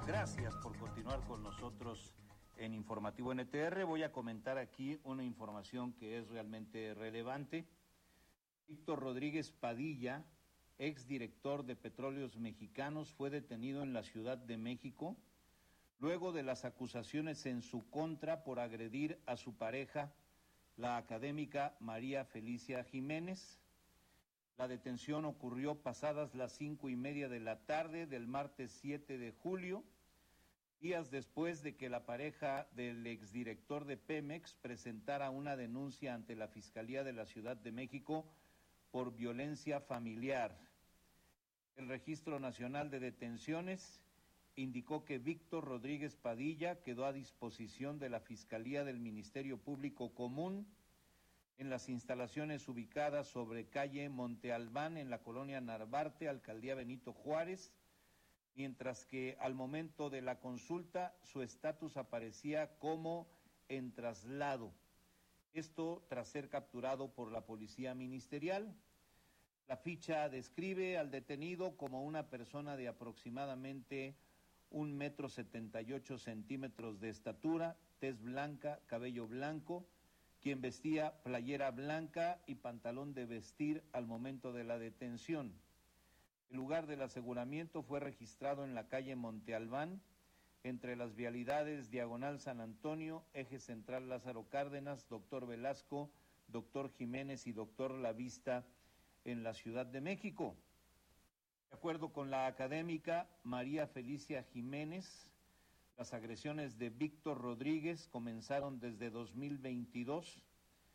Gracias por continuar con nosotros en Informativo NTR. Voy a comentar aquí una información que es realmente relevante. Víctor Rodríguez Padilla, exdirector de Petróleos Mexicanos, fue detenido en la Ciudad de México luego de las acusaciones en su contra por agredir a su pareja, la académica María Felicia Jiménez. La detención ocurrió pasadas las 5:30 de la tarde del martes 7 de julio, días después de que la pareja del exdirector de Pemex presentara una denuncia ante la Fiscalía de la Ciudad de México por violencia familiar. El Registro Nacional de Detenciones indicó que Víctor Rodríguez Padilla quedó a disposición de la Fiscalía del Ministerio Público Común en las instalaciones ubicadas sobre calle Monte Albán, en la colonia Narvarte, alcaldía Benito Juárez, mientras que al momento de la consulta su estatus aparecía como en traslado. Esto tras ser capturado por la policía ministerial. La ficha describe al detenido como una persona de aproximadamente 1,78 m de estatura, tez blanca, cabello blanco, quien vestía playera blanca y pantalón de vestir al momento de la detención. El lugar del aseguramiento fue registrado en la calle Monte Albán, entre las vialidades Diagonal San Antonio, Eje Central Lázaro Cárdenas, Doctor Velasco, Doctor Jiménez y Doctor Lavista, en la Ciudad de México. De acuerdo con la académica María Felicia Jiménez, las agresiones de Víctor Rodríguez comenzaron desde 2022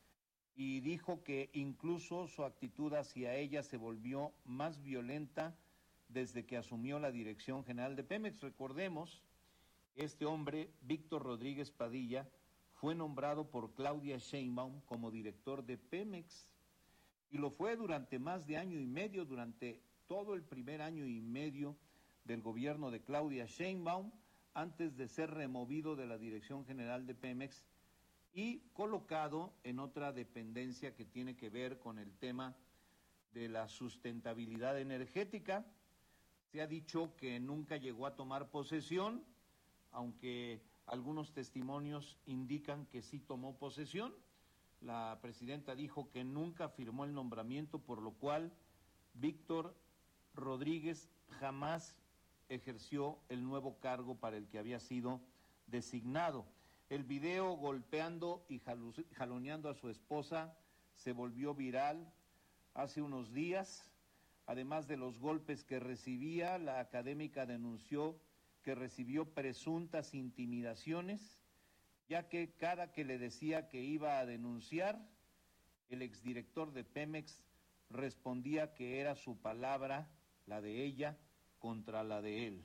y dijo que incluso su actitud hacia ella se volvió más violenta desde que asumió la dirección general de Pemex. Recordemos, este hombre, Víctor Rodríguez Padilla, fue nombrado por Claudia Sheinbaum como director de Pemex y lo fue durante más de año y medio, durante todo el primer año y medio del gobierno de Claudia Sheinbaum, antes de ser removido de la Dirección General de Pemex y colocado en otra dependencia que tiene que ver con el tema de la sustentabilidad energética. Se ha dicho que nunca llegó a tomar posesión, aunque algunos testimonios indican que sí tomó posesión. La presidenta dijo que nunca firmó el nombramiento, por lo cual Víctor Rodríguez jamás ejerció el nuevo cargo para el que había sido designado. El video golpeando y jaloneando a su esposa se volvió viral hace unos días. Además de los golpes que recibía, la académica denunció que recibió presuntas intimidaciones, ya que cada que le decía que iba a denunciar, el exdirector de Pemex respondía que era su palabra, la de ella, contra la de él.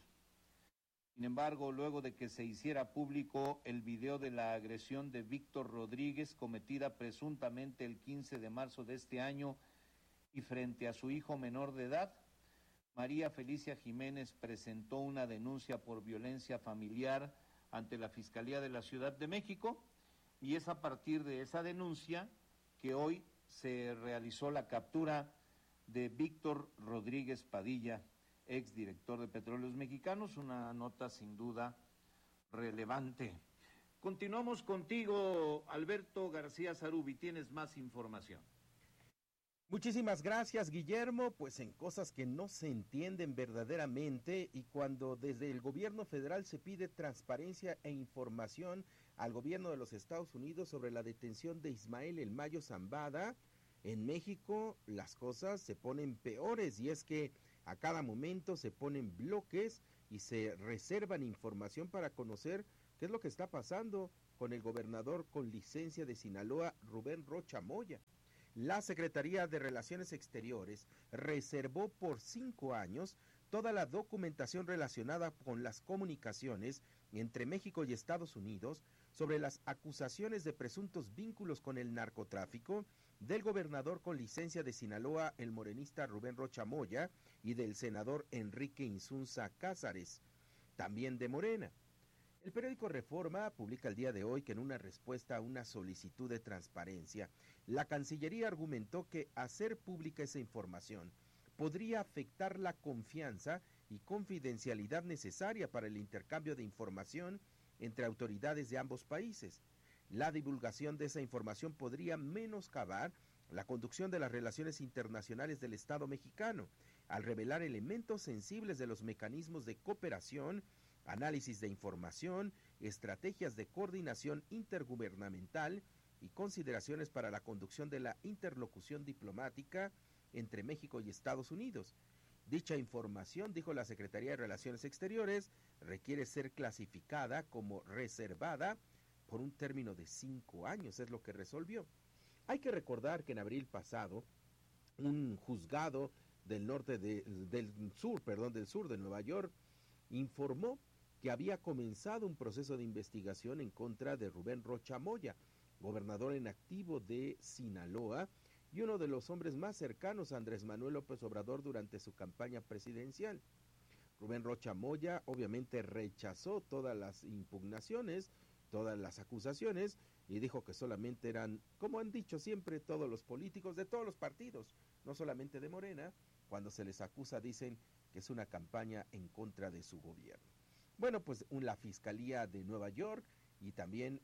Sin embargo, luego de que se hiciera público el video de la agresión de Víctor Rodríguez, cometida presuntamente el 15 de marzo de este año y frente a su hijo menor de edad, María Felicia Jiménez presentó una denuncia por violencia familiar ante la Fiscalía de la Ciudad de México, y es a partir de esa denuncia que hoy se realizó la captura de Víctor Rodríguez Padilla, exdirector de Petróleos Mexicanos, una nota sin duda relevante. Continuamos contigo, Alberto García Zarubi, tienes más información. Muchísimas gracias, Guillermo. Pues en cosas que no se entienden verdaderamente, y cuando desde el gobierno federal se pide transparencia e información al gobierno de los Estados Unidos sobre la detención de Ismael El Mayo Zambada, en México las cosas se ponen peores, y es que a cada momento se ponen bloques y se reservan información para conocer qué es lo que está pasando con el gobernador con licencia de Sinaloa, Rubén Rocha Moya. La Secretaría de Relaciones Exteriores reservó por 5 años toda la documentación relacionada con las comunicaciones entre México y Estados Unidos sobre las acusaciones de presuntos vínculos con el narcotráfico del gobernador con licencia de Sinaloa, el morenista Rubén Rocha Moya, y del senador Enrique Insunza Cázares, también de Morena. El periódico Reforma publica el día de hoy que en una respuesta a una solicitud de transparencia, la Cancillería argumentó que hacer pública esa información podría afectar la confianza y confidencialidad necesaria para el intercambio de información entre autoridades de ambos países. La divulgación de esa información podría menoscabar la conducción de las relaciones internacionales del Estado mexicano, al revelar elementos sensibles de los mecanismos de cooperación, análisis de información, estrategias de coordinación intergubernamental y consideraciones para la conducción de la interlocución diplomática entre México y Estados Unidos. Dicha información, dijo la Secretaría de Relaciones Exteriores, requiere ser clasificada como reservada por un término de 5 años, es lo que resolvió. Hay que recordar que en abril pasado, un juzgado del sur de Nueva York, informó que había comenzado un proceso de investigación en contra de Rubén Rocha Moya, gobernador en activo de Sinaloa, y uno de los hombres más cercanos a Andrés Manuel López Obrador durante su campaña presidencial. Rubén Rocha Moya obviamente rechazó todas las impugnaciones, todas las acusaciones, y dijo que solamente eran, como han dicho siempre todos los políticos de todos los partidos, no solamente de Morena, cuando se les acusa dicen que es una campaña en contra de su gobierno. Bueno, pues la Fiscalía de Nueva York y también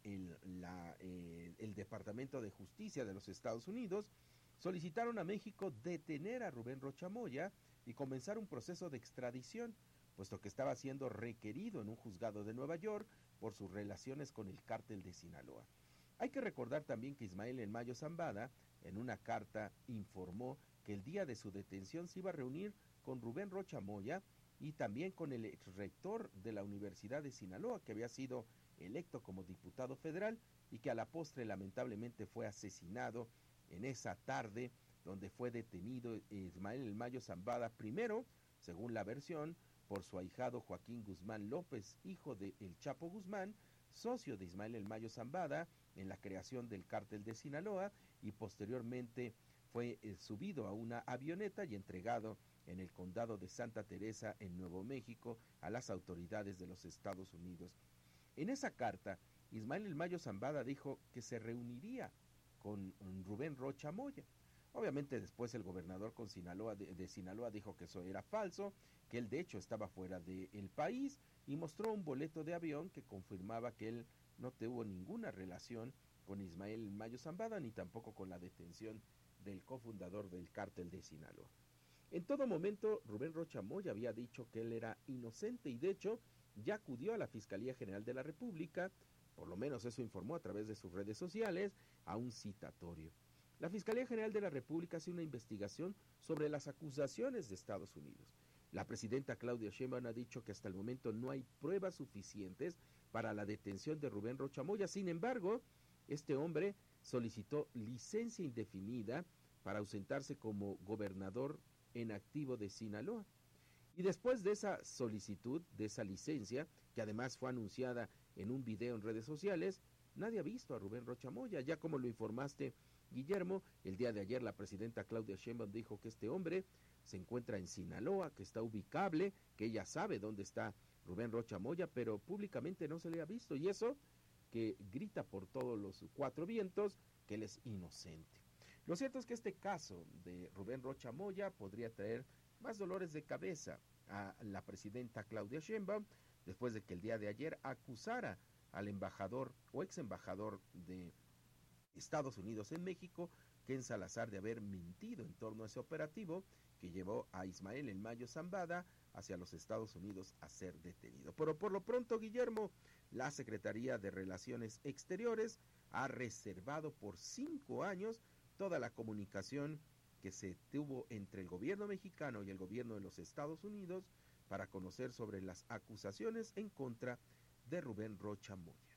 el Departamento de Justicia de los Estados Unidos solicitaron a México detener a Rubén Rocha Moya y comenzar un proceso de extradición, puesto que estaba siendo requerido en un juzgado de Nueva York por sus relaciones con el cártel de Sinaloa. Hay que recordar también que Ismael El Mayo Zambada, en una carta, informó que el día de su detención se iba a reunir con Rubén Rocha Moya y también con el exrector de la Universidad de Sinaloa, que había sido electo como diputado federal y que a la postre lamentablemente fue asesinado en esa tarde, donde fue detenido Ismael El Mayo Zambada, primero, según la versión, por su ahijado Joaquín Guzmán López, hijo de El Chapo Guzmán, socio de Ismael El Mayo Zambada en la creación del cártel de Sinaloa, y posteriormente fue subido a una avioneta y entregado en el condado de Santa Teresa, en Nuevo México, a las autoridades de los Estados Unidos. En esa carta, Ismael El Mayo Zambada dijo que se reuniría con Rubén Rocha Moya. Obviamente después el gobernador de Sinaloa dijo que eso era falso, que él de hecho estaba fuera del país, y mostró un boleto de avión que confirmaba que él no tuvo ninguna relación con Ismael Mayo Zambada ni tampoco con la detención del cofundador del cártel de Sinaloa. En todo momento Rubén Rocha Moya había dicho que él era inocente y de hecho ya acudió a la Fiscalía General de la República, por lo menos eso informó a través de sus redes sociales, a un citatorio. La Fiscalía General de la República hace una investigación sobre las acusaciones de Estados Unidos. La presidenta Claudia Sheinbaum ha dicho que hasta el momento no hay pruebas suficientes para la detención de Rubén Rocha Moya. Sin embargo, este hombre solicitó licencia indefinida para ausentarse como gobernador en activo de Sinaloa. Y después de esa solicitud, de esa licencia, que además fue anunciada en un video en redes sociales, nadie ha visto a Rubén Rocha Moya. Ya como lo informaste, Guillermo, el día de ayer la presidenta Claudia Sheinbaum dijo que este hombre se encuentra en Sinaloa, que está ubicable, que ella sabe dónde está Rubén Rocha Moya, pero públicamente no se le ha visto, y eso que grita por todos los 4 vientos que él es inocente. Lo cierto es que este caso de Rubén Rocha Moya podría traer más dolores de cabeza a la presidenta Claudia Sheinbaum, después de que el día de ayer acusara al embajador o ex embajador de Estados Unidos en México, Ken Salazar, de haber mentido en torno a ese operativo que llevó a Ismael El Mayo Zambada hacia los Estados Unidos a ser detenido. Pero por lo pronto, Guillermo, la Secretaría de Relaciones Exteriores ha reservado por 5 años toda la comunicación que se tuvo entre el gobierno mexicano y el gobierno de los Estados Unidos para conocer sobre las acusaciones en contra de Rubén Rocha Moya.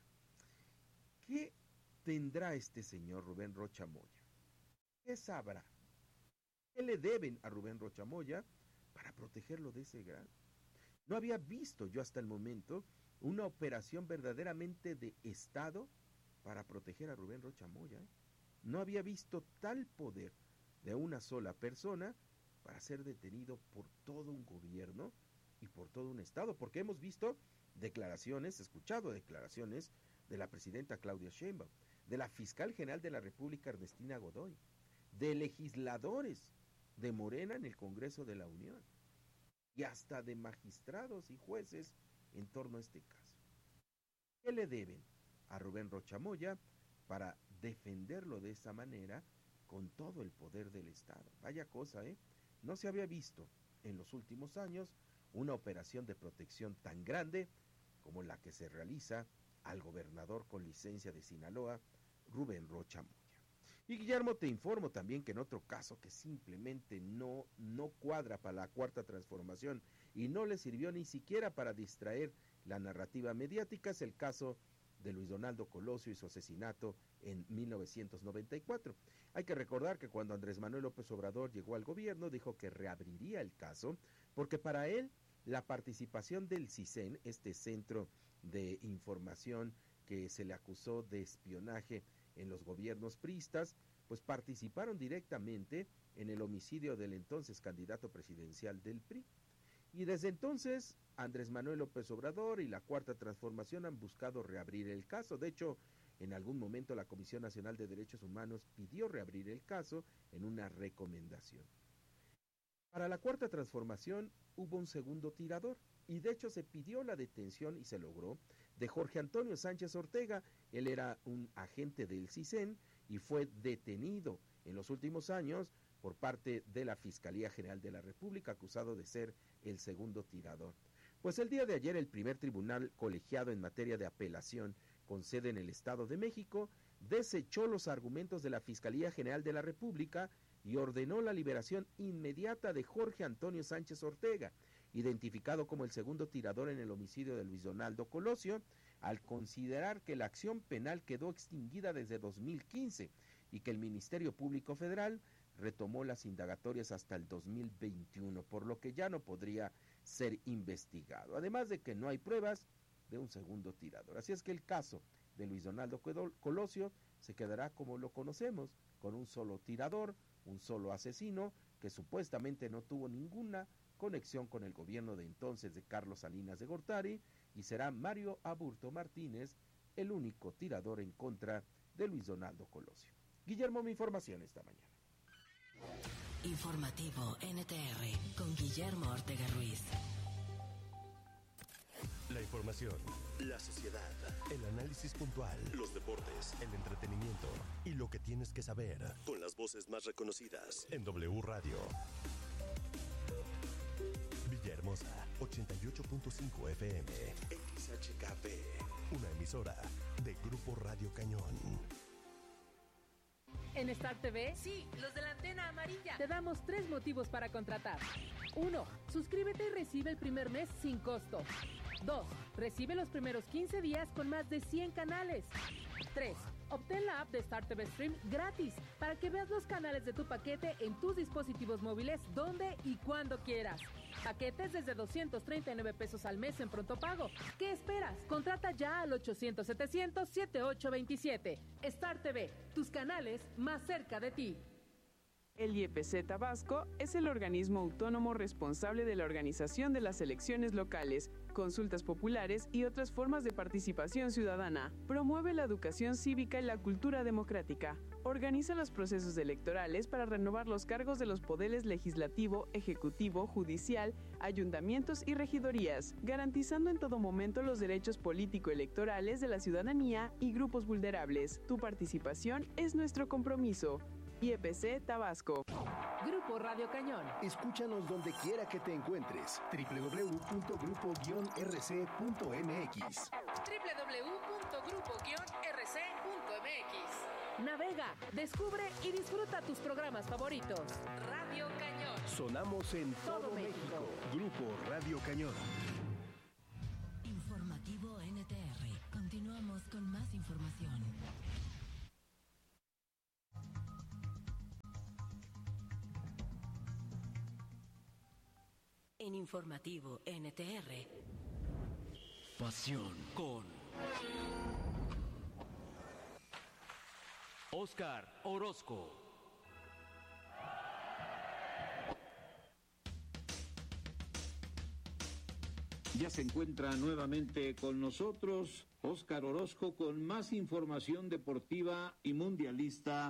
¿Qué tendrá este señor Rubén Rocha Moya? ¿Qué sabrá? ¿Qué le deben a Rubén Rocha Moya para protegerlo de ese grado? No había visto yo hasta el momento una operación verdaderamente de Estado para proteger a Rubén Rocha Moya. No había visto tal poder de una sola persona para ser detenido por todo un gobierno y por todo un Estado, porque hemos visto declaraciones, escuchado declaraciones de la presidenta Claudia Sheinbaum, de la fiscal general de la República Ernestina Godoy, de legisladores de Morena en el Congreso de la Unión. y hasta de magistrados y jueces en torno a este caso. ¿Qué le deben a Rubén Rocha Moya para defenderlo de esa manera con todo el poder del Estado? Vaya cosa, ¿eh? No se había visto en los últimos años una operación de protección tan grande como la que se realiza al gobernador con licencia de Sinaloa, Rubén Rocha Moya. Y Guillermo, te informo también que en otro caso que simplemente no cuadra para la Cuarta Transformación y no le sirvió ni siquiera para distraer la narrativa mediática es el caso de Luis Donaldo Colosio y su asesinato en 1994. Hay que recordar que cuando Andrés Manuel López Obrador llegó al gobierno dijo que reabriría el caso porque para él la participación del CISEN, este centro de información que se le acusó de espionaje en los gobiernos priistas, pues participaron directamente en el homicidio del entonces candidato presidencial del PRI. Y desde entonces, Andrés Manuel López Obrador y la Cuarta Transformación han buscado reabrir el caso. De hecho, en algún momento la Comisión Nacional de Derechos Humanos pidió reabrir el caso en una recomendación. Para la Cuarta Transformación hubo un segundo tirador y de hecho se pidió la detención y se logró de Jorge Antonio Sánchez Ortega. Él era un agente del CISEN y fue detenido en los últimos años por parte de la Fiscalía General de la República, acusado de ser el segundo tirador. Pues el día de ayer el primer tribunal colegiado en materia de apelación con sede en el Estado de México desechó los argumentos de la Fiscalía General de la República y ordenó la liberación inmediata de Jorge Antonio Sánchez Ortega, identificado como el segundo tirador en el homicidio de Luis Donaldo Colosio, al considerar que la acción penal quedó extinguida desde 2015 y que el Ministerio Público Federal retomó las indagatorias hasta el 2021, por lo que ya no podría ser investigado, además de que no hay pruebas de un segundo tirador. Así es que el caso de Luis Donaldo Colosio se quedará como lo conocemos, con un solo tirador, un solo asesino, que supuestamente no tuvo ninguna conexión con el gobierno de entonces de Carlos Salinas de Gortari, y será Mario Aburto Martínez el único tirador en contra de Luis Donaldo Colosio. Guillermo, mi información esta mañana. Informativo NTR con Guillermo Ortega Ruiz. La información, la sociedad, el análisis puntual, los deportes, el entretenimiento y lo que tienes que saber con las voces más reconocidas en W Radio. Villahermosa, 88.5 FM, XHKP, una emisora de Grupo Radio Cañón. En Star TV, sí, los de la antena amarilla, te damos 3 motivos para contratar. 1. Suscríbete y recibe el primer mes sin costo. 2. Recibe los primeros 15 días con más de 100 canales. 3. Obtén la app de Star TV Stream gratis para que veas los canales de tu paquete en tus dispositivos móviles donde y cuando quieras. Paquetes desde 239 pesos al mes en pronto pago. ¿Qué esperas? Contrata ya al 800-700-7827. Star TV, tus canales más cerca de ti. El IEPC Tabasco es el organismo autónomo responsable de la organización de las elecciones locales, consultas populares y otras formas de participación ciudadana. Promueve la educación cívica y la cultura democrática. Organiza los procesos electorales para renovar los cargos de los poderes legislativo, ejecutivo, judicial, ayuntamientos y regidorías, garantizando en todo momento los derechos político-electorales de la ciudadanía y grupos vulnerables. Tu participación es nuestro compromiso. IEPC Tabasco. Grupo Radio Cañón. Escúchanos donde quiera que te encuentres. www.grupo-rc.mx. www.grupo-rc.mx. Navega, descubre y disfruta tus programas favoritos. Radio Cañón. Sonamos en todo México. Grupo Radio Cañón. Informativo NTR. Continuamos con más información. En Informativo NTR. Pasión con Óscar Orozco. Ya se encuentra nuevamente con nosotros Óscar Orozco con más información deportiva y mundialista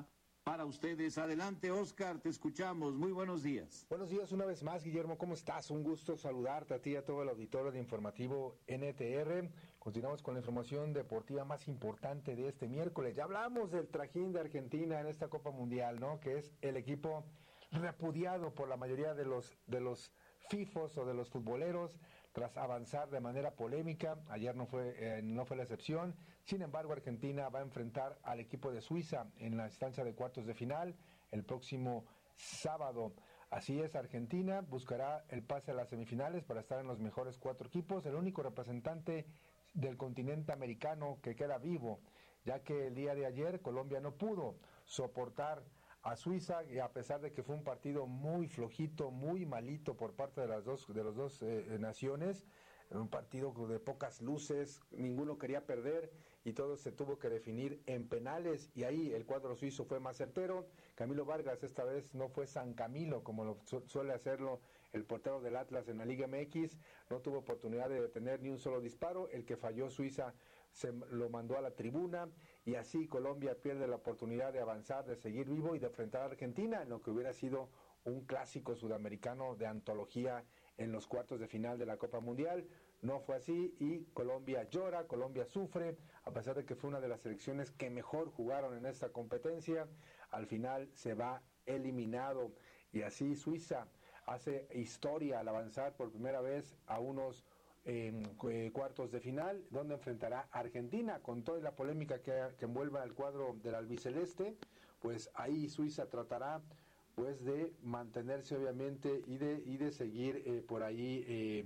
para ustedes. Adelante, Oscar, te escuchamos. Muy buenos días. Buenos días una vez más, Guillermo. ¿Cómo estás? Un gusto saludarte a ti y a todo el auditorio de Informativo NTR. Continuamos con la información deportiva más importante de este miércoles. Ya hablamos del trajín de Argentina en esta Copa Mundial, ¿no? Que es el equipo repudiado por la mayoría de los FIFOs o de los futboleros tras avanzar de manera polémica. Ayer no fue la excepción. Sin embargo, Argentina va a enfrentar al equipo de Suiza en la instancia de cuartos de final el próximo sábado. Así es, Argentina buscará el pase a las semifinales para estar en los mejores 4 equipos, el único representante del continente americano que queda vivo, ya que el día de ayer Colombia no pudo soportar a Suiza, y a pesar de que fue un partido muy flojito, muy malito por parte de las dos naciones, un partido de pocas luces, ninguno quería perder y todo se tuvo que definir en penales, y ahí el cuadro suizo fue más certero. Camilo Vargas esta vez no fue San Camilo como lo suele hacerlo el portero del Atlas en la Liga MX, no tuvo oportunidad de detener ni un solo disparo. El que falló Suiza se lo mandó a la tribuna, y así Colombia pierde la oportunidad de avanzar, de seguir vivo y de enfrentar a Argentina en lo que hubiera sido un clásico sudamericano de antología en los cuartos de final de la Copa Mundial. No fue así y Colombia llora, Colombia sufre, a pesar de que fue una de las selecciones que mejor jugaron en esta competencia. Al final se va eliminado, y así Suiza hace historia al avanzar por primera vez a unos cuartos de final, donde enfrentará a Argentina. Con toda la polémica que envuelve al cuadro del albiceleste, pues ahí Suiza tratará pues de mantenerse obviamente y de seguir por ahí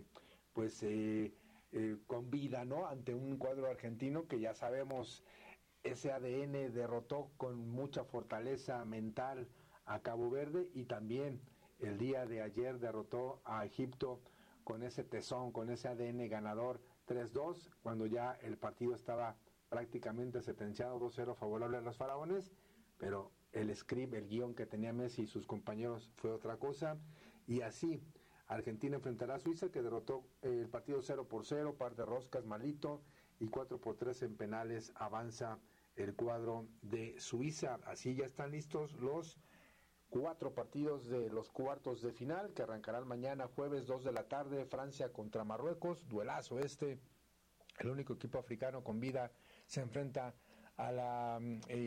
con vida, ¿no? Ante un cuadro argentino que ya sabemos, ese ADN derrotó con mucha fortaleza mental a Cabo Verde, y también el día de ayer derrotó a Egipto con ese tesón, con ese ADN ganador 3-2, cuando ya el partido estaba prácticamente sentenciado 2-0 favorable a los faraones, pero el guión que tenía Messi y sus compañeros fue otra cosa, y así Argentina enfrentará a Suiza, que derrotó el partido 0-0, par de roscas malito, y 4-3 en penales avanza el cuadro de Suiza. Así ya están listos los 4 partidos de los cuartos de final, que arrancarán mañana jueves 2 de la tarde, Francia contra Marruecos, duelazo este. El único equipo africano con vida se enfrenta a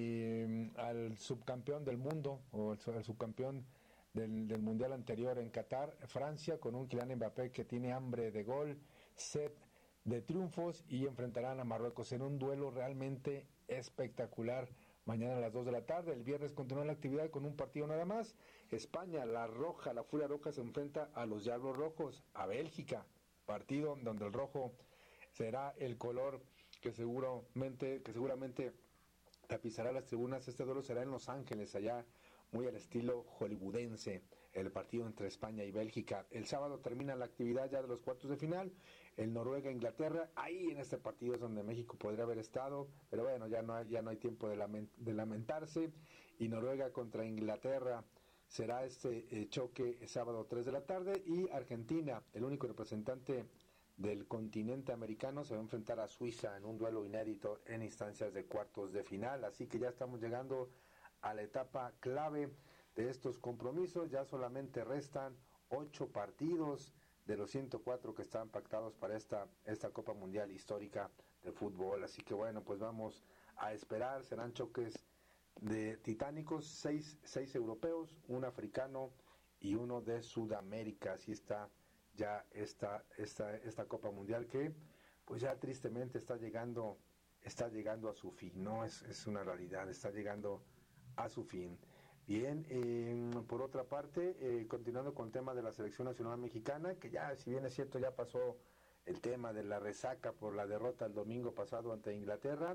al subcampeón del mundo, o el subcampeón del mundial anterior en Qatar, Francia, con un Kylian Mbappé que tiene hambre de gol, sed de triunfos, y enfrentarán a Marruecos en un duelo realmente espectacular. Mañana a las 2 de la tarde. El viernes continúa la actividad con un partido nada más. España, la Furia Roja, se enfrenta a los Diablos Rojos, a Bélgica. Partido donde el rojo será el color que seguramente tapizará las tribunas. Este duelo será en Los Ángeles, allá muy al estilo hollywoodense, el partido entre España y Bélgica. El sábado termina la actividad ya de los cuartos de final, el Noruega-Inglaterra. Ahí en este partido es donde México podría haber estado, pero bueno, ya no hay tiempo de lamentarse. Y Noruega contra Inglaterra será este choque sábado 3 de la tarde, y Argentina, el único representante del continente americano, se va a enfrentar a Suiza en un duelo inédito en instancias de cuartos de final. Así que ya estamos llegando a la etapa clave de estos compromisos. Ya solamente restan 8 partidos de los 104 que están pactados para esta Copa Mundial histórica de fútbol. Así que bueno, pues vamos a esperar. Serán choques de titánicos, 6 europeos, un africano y uno de Sudamérica. Así está ya esta Copa Mundial, que pues ya tristemente está llegando a su fin, ¿no? Es una realidad, está llegando a su fin. Bien, por otra parte, continuando con el tema de la selección nacional mexicana, que ya, si bien es cierto, ya pasó el tema de la resaca por la derrota el domingo pasado ante Inglaterra,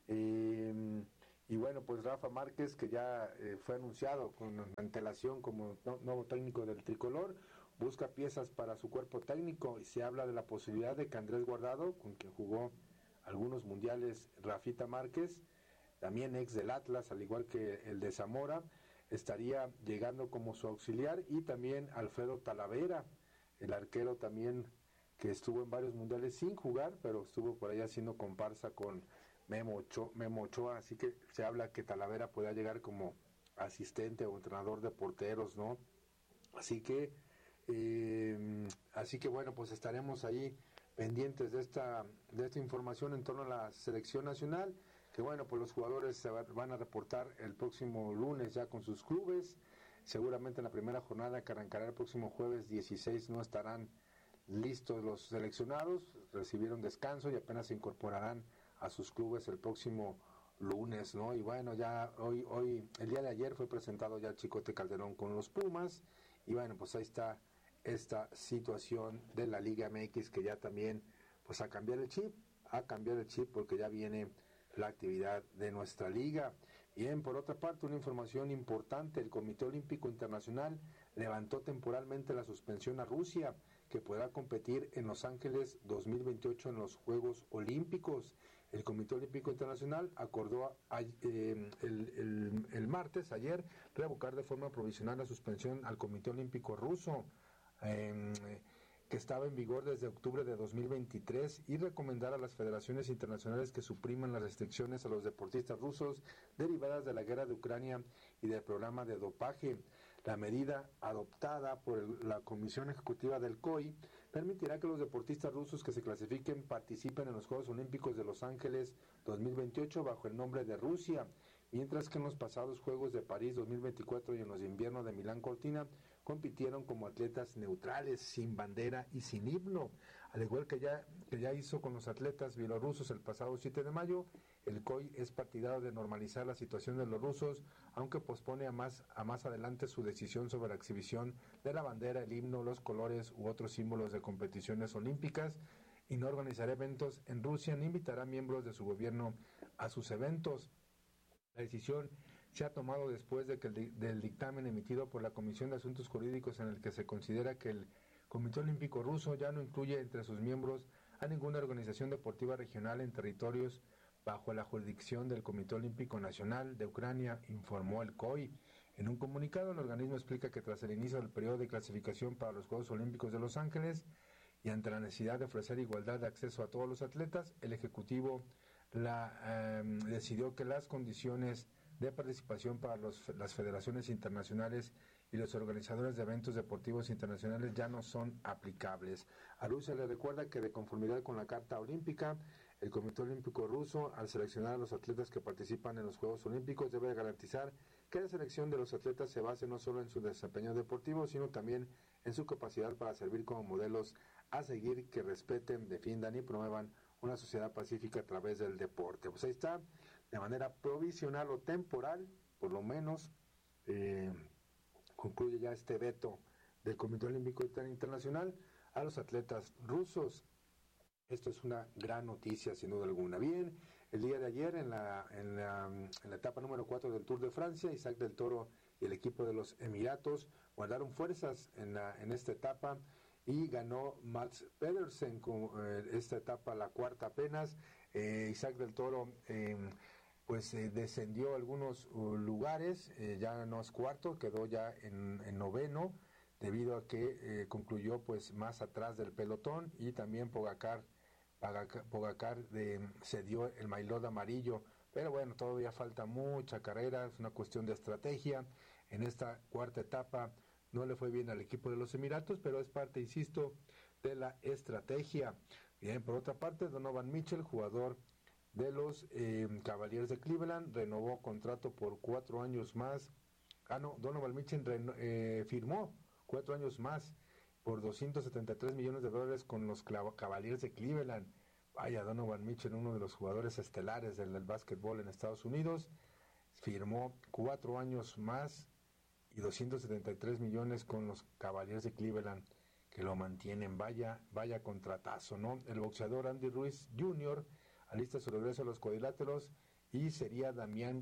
y bueno, pues Rafa Márquez, que ya fue anunciado con antelación como nuevo técnico del tricolor, busca piezas para su cuerpo técnico, y se habla de la posibilidad de que Andrés Guardado, con quien jugó algunos mundiales Rafita Márquez, también ex del Atlas, al igual que el de Zamora, estaría llegando como su auxiliar, y también Alfredo Talavera, el arquero también que estuvo en varios mundiales sin jugar, pero estuvo por ahí haciendo comparsa con Memo Ochoa, así que se habla que Talavera pueda llegar como asistente o entrenador de porteros, ¿no? Así que bueno, pues estaremos ahí pendientes de esta información en torno a la selección nacional, que bueno, pues los jugadores se van a reportar el próximo lunes ya con sus clubes. Seguramente en la primera jornada que arrancará el próximo jueves 16 no estarán listos los seleccionados, recibieron descanso y apenas se incorporarán a sus clubes el próximo lunes, ¿no? Y bueno, ya hoy, el día de ayer fue presentado ya Chicote Calderón con los Pumas, y bueno, pues ahí está esta situación de la Liga MX, que ya también, pues a cambiar el chip, porque ya viene la actividad de nuestra liga. Bien, por otra parte, una información importante: el Comité Olímpico Internacional levantó temporalmente la suspensión a Rusia, que podrá competir en Los Ángeles 2028 en los Juegos Olímpicos. El Comité Olímpico Internacional acordó el martes, ayer, revocar de forma provisional la suspensión al Comité Olímpico Ruso, que estaba en vigor desde octubre de 2023, y recomendar a las federaciones internacionales que supriman las restricciones a los deportistas rusos derivadas de la guerra de Ucrania y del programa de dopaje. La medida adoptada por la Comisión Ejecutiva del COI permitirá que los deportistas rusos que se clasifiquen participen en los Juegos Olímpicos de Los Ángeles 2028 bajo el nombre de Rusia, mientras que en los pasados Juegos de París 2024 y en los de invierno de Milán Cortina compitieron como atletas neutrales, sin bandera y sin himno. Al igual que ya hizo con los atletas bielorrusos el pasado 7 de mayo, el COI es partidario de normalizar la situación de los rusos, aunque pospone a más adelante su decisión sobre la exhibición de la bandera, el himno, los colores u otros símbolos de competiciones olímpicas, y no organizará eventos en Rusia ni invitará miembros de su gobierno a sus eventos. La decisión se ha tomado después de que del dictamen emitido por la Comisión de Asuntos Jurídicos, en el que se considera que el Comité Olímpico Ruso ya no incluye entre sus miembros a ninguna organización deportiva regional en territorios bajo la jurisdicción del Comité Olímpico Nacional de Ucrania, informó el COI. En un comunicado, el organismo explica que tras el inicio del periodo de clasificación para los Juegos Olímpicos de Los Ángeles y ante la necesidad de ofrecer igualdad de acceso a todos los atletas, el Ejecutivo decidió que las condiciones de participación para las federaciones internacionales y los organizadores de eventos deportivos internacionales ya no son aplicables. A Rusia le recuerda que, de conformidad con la Carta Olímpica, el Comité Olímpico Ruso, al seleccionar a los atletas que participan en los Juegos Olímpicos, debe garantizar que la selección de los atletas se base no solo en su desempeño deportivo, sino también en su capacidad para servir como modelos a seguir, que respeten, defiendan y promuevan una sociedad pacífica a través del deporte. Pues ahí está, de manera provisional o temporal, por lo menos, concluye ya este veto del Comité Olímpico Internacional a los atletas rusos. Esto es una gran noticia, sin duda alguna. Bien, el día de ayer, en la etapa número 4 del Tour de Francia, Isaac del Toro y el equipo de los Emiratos guardaron fuerzas en esta etapa, y ganó Mats Pedersen con esta etapa, la cuarta apenas. Isaac del Toro descendió algunos lugares, ya no es cuarto, quedó ya en noveno, debido a que concluyó pues más atrás del pelotón, y también Pogacar se dio el maillot amarillo. Pero bueno, todavía falta mucha carrera, es una cuestión de estrategia. En esta cuarta etapa no le fue bien al equipo de los Emiratos, pero es parte, insisto, de la estrategia. Bien, por otra parte, Donovan Mitchell, jugador de los Cavaliers de Cleveland, renovó contrato por 4 años más. Donovan Mitchell firmó 4 años más por $273 millones con los Cavaliers de Cleveland. Vaya, Donovan Mitchell, uno de los jugadores estelares del básquetbol en Estados Unidos, firmó 4 años más y 273 millones con los Cavaliers de Cleveland, que lo mantienen. Vaya contratazo, ¿no? El boxeador Andy Ruiz Jr. alista su regreso a los cuadriláteros, y sería Damián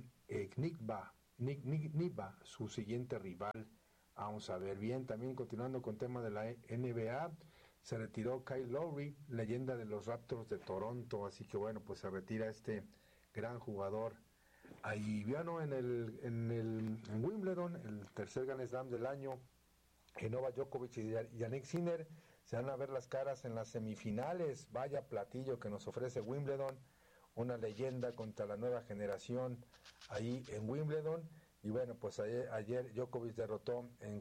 Kniba su siguiente rival. Vamos a ver. Bien, también continuando con tema de la NBA, se retiró Kyle Lowry, leyenda de los Raptors de Toronto, así que bueno, pues se retira este gran jugador. Ahí vino en Wimbledon, el tercer Grand Slam del año, Novak Djokovic y Jannik Sinner se van a ver las caras en las semifinales. Vaya platillo que nos ofrece Wimbledon, una leyenda contra la nueva generación ahí en Wimbledon. Y bueno, pues ayer Djokovic derrotó en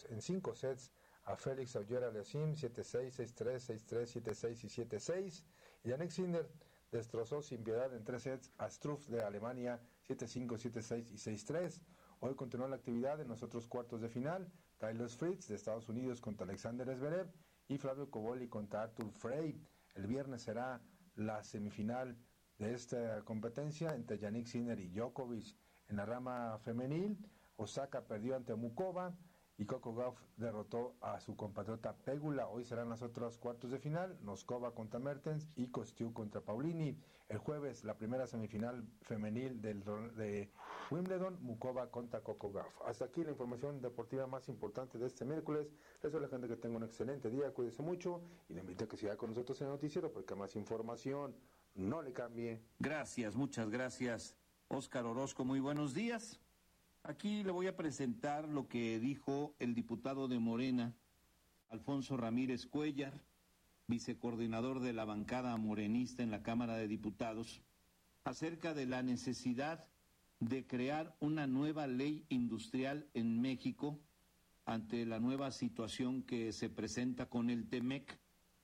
5 sets a Félix Auger-Aliassime 7-6, 6-3, 6-3, 7-6 y 7-6. Y Jannik Sinner destrozó sin piedad en 3 sets a Struff de Alemania 7-5, 7-6 y 6-3. Hoy continuó la actividad en los otros cuartos de final. Tyler Fritz de Estados Unidos contra Alexander Zverev y Flavio Cobolli contra Arthur Frey. El viernes será la semifinal de esta competencia entre Jannik Sinner y Djokovic. En la rama femenil, Osaka perdió ante Mukova y Coco Gauff derrotó a su compatriota Pegula. Hoy serán los otros cuartos de final, Noskova contra Mertens y Kostiuk contra Paulini. El jueves, la primera semifinal femenil de Wimbledon, Mukova contra Coco Gauff. Hasta aquí la información deportiva más importante de este miércoles. Les deseo a la gente que tenga un excelente día, cuídese mucho y le invito a que siga con nosotros en el noticiero porque más información, no le cambie. Gracias, muchas gracias, Óscar Orozco. Muy buenos días. Aquí le voy a presentar lo que dijo el diputado de Morena, Alfonso Ramírez Cuéllar, vicecoordinador de la bancada morenista en la Cámara de Diputados, acerca de la necesidad de crear una nueva ley industrial en México ante la nueva situación que se presenta con el TEMEC.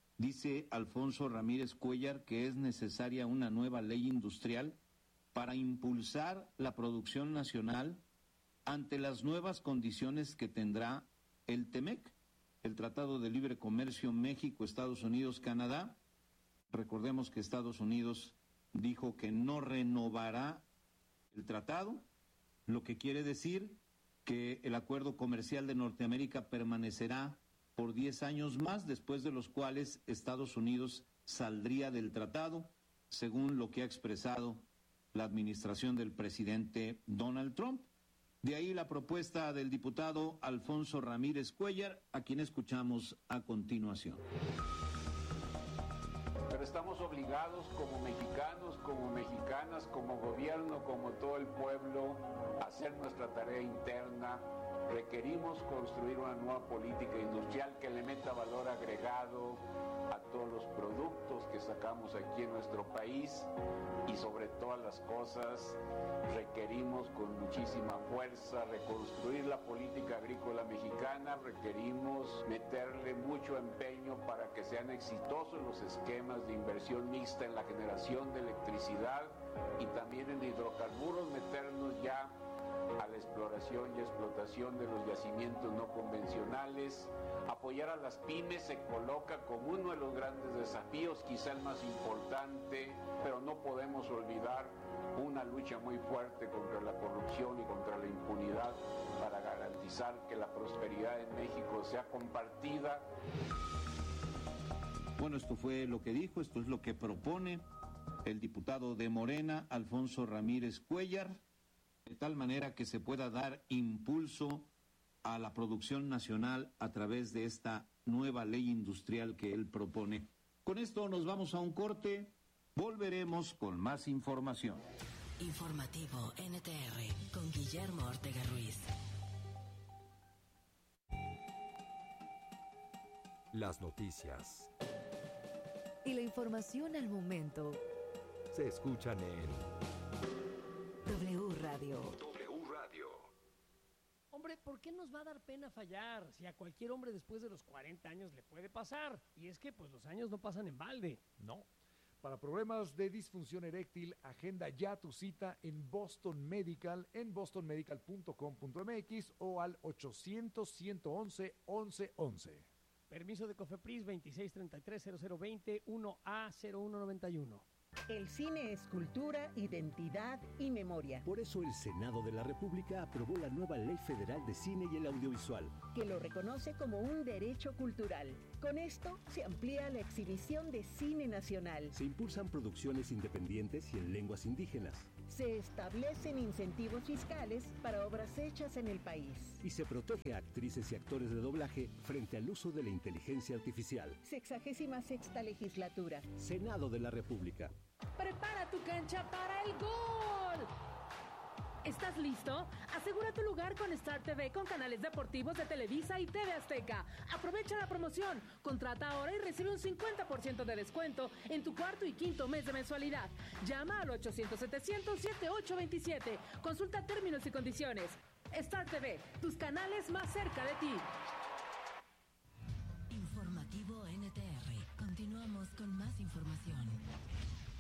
Dice Alfonso Ramírez Cuéllar que es necesaria una nueva ley industrial para impulsar la producción nacional ante las nuevas condiciones que tendrá el TEMEC, el Tratado de Libre Comercio México, Estados Unidos, Canadá. Recordemos que Estados Unidos dijo que no renovará el tratado, lo que quiere decir que el acuerdo comercial de Norteamérica permanecerá por 10 años más, después de los cuales Estados Unidos saldría del tratado, según lo que ha expresado la administración del presidente Donald Trump. De ahí la propuesta del diputado Alfonso Ramírez Cuéllar, a quien escuchamos a continuación. Pero estamos obligados como mexicanos, como mexicanas, como gobierno, como todo el pueblo, a hacer nuestra tarea interna. Requerimos construir una nueva política industrial que le meta valor agregado a todos los productos que sacamos aquí en nuestro país y sobre todas las cosas requerimos con muchísima fuerza reconstruir la política agrícola mexicana, requerimos meterle mucho empeño para que sean exitosos los esquemas de inversión mixta en la generación de electricidad y también en hidrocarburos, meternos ya a la exploración y explotación de los yacimientos no convencionales. Apoyar a las pymes se coloca como uno de los grandes desafíos, quizá el más importante, pero no podemos olvidar una lucha muy fuerte contra la corrupción y contra la impunidad para garantizar que la prosperidad en México sea compartida. Bueno, esto fue lo que dijo, esto es lo que propone el diputado de Morena, Alfonso Ramírez Cuéllar, de tal manera que se pueda dar impulso a la producción nacional a través de esta nueva ley industrial que él propone. Con esto nos vamos a un corte, volveremos con más información. Informativo NTR con Guillermo Ortega Ruiz. Las noticias y la información al momento se escuchan en W Radio. W Radio. Hombre, ¿por qué nos va a dar pena fallar? Si a cualquier hombre después de los 40 años le puede pasar. Y es que pues los años no pasan en balde. No. Para problemas de disfunción eréctil, agenda ya tu cita en Boston Medical, en bostonmedical.com.mx o al 800-111-1111. Permiso de COFEPRIS 2633-0020 1A0191. El cine es cultura, identidad y memoria. Por eso el Senado de la República aprobó la nueva Ley Federal de Cine y el Audiovisual, que lo reconoce como un derecho cultural. Con esto se amplía la exhibición de cine nacional. Se impulsan producciones independientes y en lenguas indígenas. Se establecen incentivos fiscales para obras hechas en el país. Y se protege a actrices y actores de doblaje frente al uso de la inteligencia artificial. 66ª legislatura. Senado de la República. Prepara tu cancha para el gol. ¿Estás listo? Asegura tu lugar con Star TV con canales deportivos de Televisa y TV Azteca. Aprovecha la promoción. Contrata ahora y recibe un 50% de descuento en tu cuarto y quinto mes de mensualidad. Llama al 800-700-7827. Consulta términos y condiciones. Star TV, tus canales más cerca de ti. Informativo NTR. Continuamos con más información.